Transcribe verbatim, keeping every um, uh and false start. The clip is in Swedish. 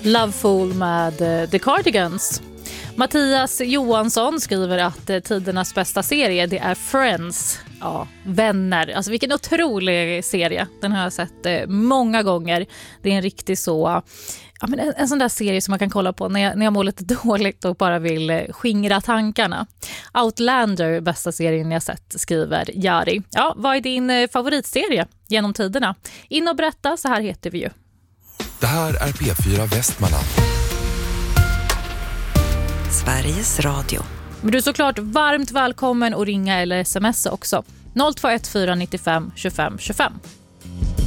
Loveful med The Cardigans. Mattias Johansson skriver att tidernas bästa serie, det är Friends. Ja, vänner. Alltså vilken otrolig serie. Den har jag sett eh, många gånger. Det är en riktigt så... Ja, men en, en sån där serie som man kan kolla på när jag, när jag mår lite dåligt och bara vill eh, skingra tankarna. Outlander, bästa serien jag sett, skriver Jari. Ja, vad är din eh, favoritserie genom tiderna? In och berätta, så här heter vi ju. Det här är P fyra Västmanland. Sveriges Radio. Men du är såklart varmt välkommen att ringa eller smsa också. noll två ett fyra nio fem tjugofem tjugofem.